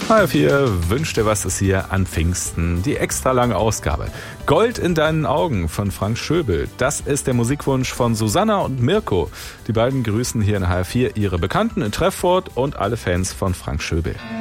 HR4 wünscht dir was, ist hier an Pfingsten. Die extra lange Ausgabe. Gold in deinen Augen von Frank Schöbel. Das ist der Musikwunsch von Susanna und Mirko. Die beiden grüßen hier in HR4 ihre Bekannten in Treffort und alle Fans von Frank Schöbel.